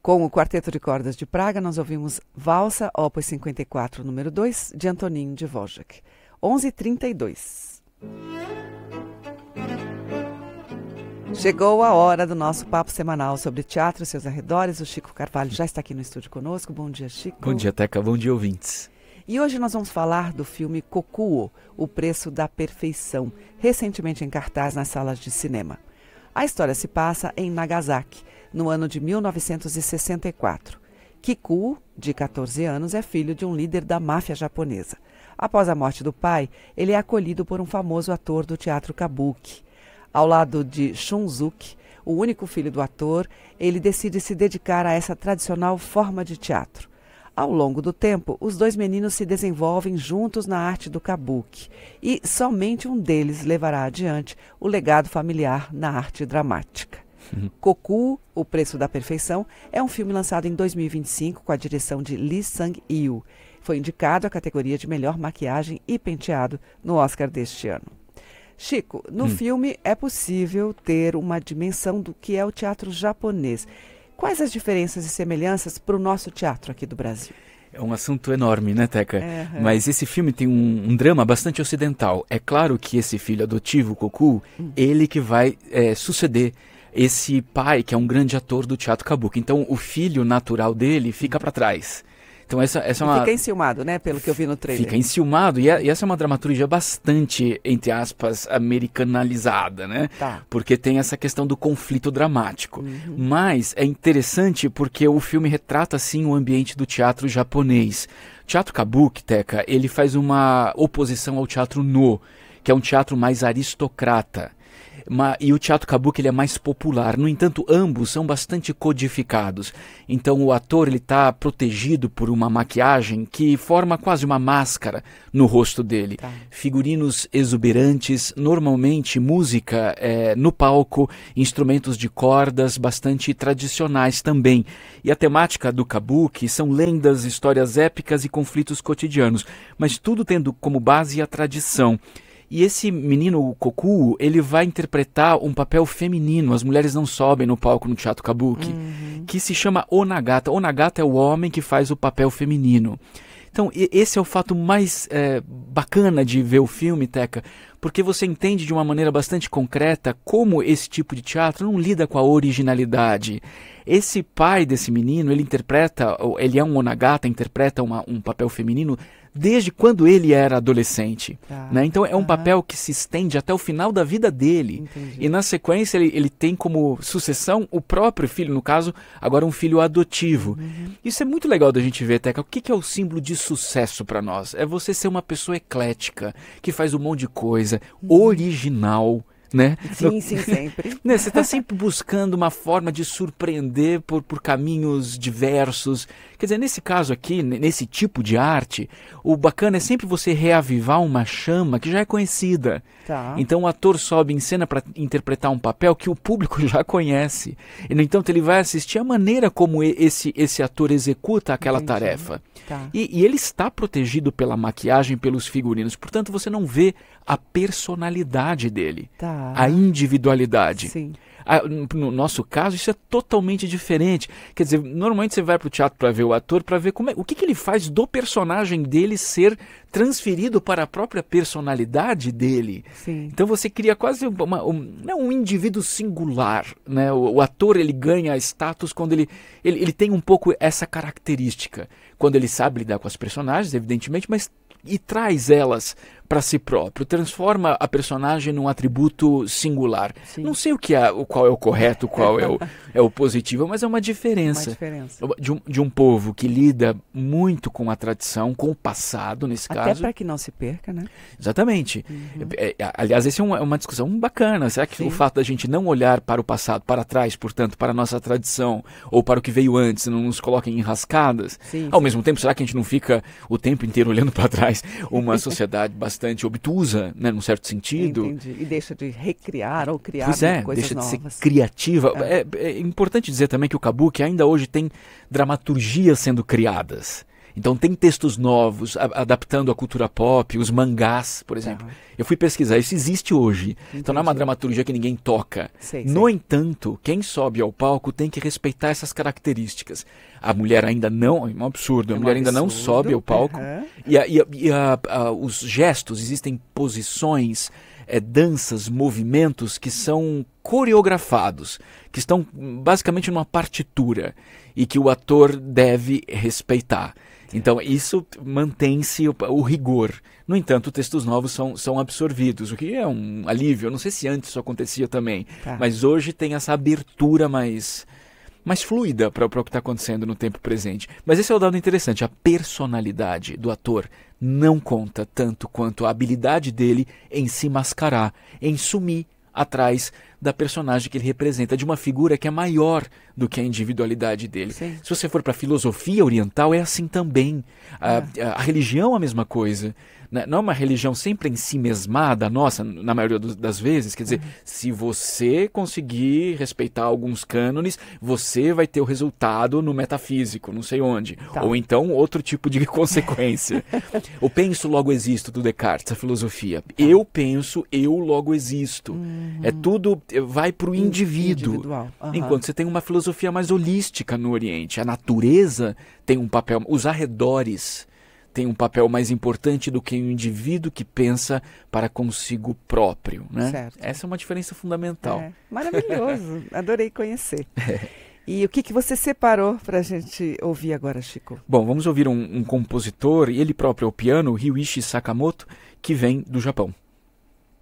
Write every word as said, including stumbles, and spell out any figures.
Com o Quarteto de Cordas de Praga, nós ouvimos Valsa, opus cinquenta e quatro, número dois, de Antonin Dvořák. onze e trinta e dois. Chegou a hora do nosso papo semanal sobre teatro e seus arredores. O Chico Carvalho já está aqui no estúdio conosco. Bom dia, Chico. Bom dia, Teca. Bom dia, ouvintes. E hoje nós vamos falar do filme Kokuo, O Preço da Perfeição, recentemente em cartaz nas salas de cinema. A história se passa em Nagasaki, no ano de mil novecentos e sessenta e quatro. Kikuo, de catorze anos, é filho de um líder da máfia japonesa. Após a morte do pai, ele é acolhido por um famoso ator do teatro kabuki. Ao lado de Shunsuke, o único filho do ator, ele decide se dedicar a essa tradicional forma de teatro. Ao longo do tempo, os dois meninos se desenvolvem juntos na arte do kabuki e somente um deles levará adiante o legado familiar na arte dramática. Uhum. Kokuo, O Preço da Perfeição, é um filme lançado em dois mil e vinte e cinco com a direção de Lee Sang-il. Foi indicado à categoria de melhor maquiagem e penteado no Oscar deste ano. Chico, no hum. filme é possível ter uma dimensão do que é o teatro japonês. Quais as diferenças e semelhanças para o nosso teatro aqui do Brasil? É um assunto enorme, né, Teca? É, é. Mas esse filme tem um, um drama bastante ocidental. É claro que esse filho adotivo, Kokuo, hum. ele que vai é, suceder esse pai, que é um grande ator do teatro kabuki. Então, o filho natural dele fica para trás. Então essa, essa é uma... Fica enciumado, né? Pelo que eu vi no trailer. Fica enciumado, e, e essa é uma dramaturgia bastante, entre aspas, americanalizada, né? Tá. Porque tem essa questão do conflito dramático. Uhum. Mas é interessante porque o filme retrata, sim, o ambiente do teatro japonês. O teatro kabuki, Teca, ele faz uma oposição ao teatro no, que é um teatro mais aristocrata. Uma, e o teatro kabuki ele é mais popular. No entanto, ambos são bastante codificados. Então o ator está protegido por uma maquiagem que forma quase uma máscara no rosto dele. Tá. Figurinos exuberantes, normalmente música é, no palco, instrumentos de cordas bastante tradicionais também. E a temática do kabuki são lendas, histórias épicas e conflitos cotidianos, mas tudo tendo como base a tradição. E esse menino, o Kokuo, ele vai interpretar um papel feminino. As mulheres não sobem no palco no teatro kabuki, uhum. que se chama Onagata. Onagata é o homem que faz o papel feminino. Então, esse é o fato mais é, bacana de ver o filme, Teca, porque você entende de uma maneira bastante concreta como esse tipo de teatro não lida com a originalidade. Esse pai desse menino, ele interpreta, ele é um Onagata, interpreta uma, um papel feminino desde quando ele era adolescente. Tá. Né? Então é um uhum. papel que se estende até o final da vida dele. Entendi. E na sequência ele, ele tem como sucessão o próprio filho, no caso, agora um filho adotivo. Uhum. Isso é muito legal da gente ver, Teca. O que, que é o símbolo de sucesso para nós? É você ser uma pessoa eclética, que faz um monte de coisa, uhum. original, né? Sim, sim, sempre. Né? Você está sempre buscando uma forma de surpreender por, por caminhos diversos. Quer dizer, nesse caso aqui, nesse tipo de arte, o bacana é sempre você reavivar uma chama que já é conhecida. Tá. Então o ator sobe em cena para interpretar um papel que o público já conhece. E, no entanto, ele vai assistir a maneira como esse, esse ator executa aquela Entendi. tarefa. Tá. E, e ele está protegido pela maquiagem, pelos figurinos. Portanto, você não vê a personalidade dele, Tá. a individualidade. Sim. Ah, no nosso caso, isso é totalmente diferente. Quer dizer, normalmente você vai para o teatro para ver o ator, para ver como é, o que, que ele faz do personagem dele ser transferido para a própria personalidade dele. Sim. Então você cria quase uma, um, não, um indivíduo singular. Né? O, o ator ele ganha status quando ele, ele, ele tem um pouco essa característica. Quando ele sabe lidar com as personagens, evidentemente, mas e traz elas para si próprio, transforma a personagem num atributo singular. Sim. Não sei o que é, o qual é o correto, qual é o, é o positivo, mas é uma diferença, uma diferença. De, um, de um povo que lida muito com a tradição, com o passado, nesse Até caso. Até para que não se perca, né? Exatamente. Uhum. É, é, aliás, essa é uma, uma discussão bacana. Será que Sim. o fato da gente não olhar para o passado, para trás, portanto, para a nossa tradição, ou para o que veio antes, não nos coloca em enrascadas? Sim, Ao sim. mesmo tempo, será que a gente não fica o tempo inteiro olhando para trás uma sociedade bastante obtusa, né, num certo sentido? Entendi. E deixa de recriar ou criar pois é, coisas deixa novas. de ser criativa. É. É, é importante dizer também que o kabuki ainda hoje tem dramaturgias sendo criadas. Então tem textos novos, a, adaptando a cultura pop, os mangás, por exemplo. Uhum. Eu fui pesquisar, isso existe hoje. Entendi. Então não é uma dramaturgia que ninguém toca. Sei, no sei. entanto, quem sobe ao palco tem que respeitar essas características. A mulher ainda não, é um absurdo, a é um mulher absurdo. ainda não sobe ao palco. Uhum. E, a, e, a, e a, a, os gestos, existem posições, é, danças, movimentos que são coreografados, que estão basicamente numa partitura e que o ator deve respeitar. Então isso mantém-se o, o rigor. No entanto, textos novos são, são absorvidos, o que é um alívio. Eu não sei se antes isso acontecia também, tá. mas hoje tem essa abertura mais, mais fluida para o que está acontecendo no tempo presente. Mas esse é o dado interessante, a personalidade do ator não conta tanto quanto a habilidade dele em se mascarar, em sumir atrás da personagem que ele representa, de uma figura que é maior do que a individualidade dele. Sim. Se você for para a filosofia oriental, é assim também. A, ah. a, a religião é a mesma coisa. Não é uma religião sempre em si mesmada, nossa, na maioria das vezes. Quer dizer, uhum. se você conseguir respeitar alguns cânones, você vai ter o resultado no metafísico, não sei onde. Tá. Ou então outro tipo de consequência. O penso, logo existo, do Descartes, a filosofia. Tá. Eu penso, eu logo existo. Uhum. É tudo, vai para o indivíduo. Individual. Uhum. Enquanto você tem uma filosofia mais holística no Oriente. A natureza tem um papel, os arredores tem um papel mais importante do que o indivíduo que pensa para consigo próprio, né? Certo. Essa é uma diferença fundamental. É, maravilhoso, adorei conhecer. É. E o que, que você separou para a gente ouvir agora, Chico? Bom, vamos ouvir um, um compositor, e ele próprio ao piano, Ryuichi Sakamoto, que vem do Japão.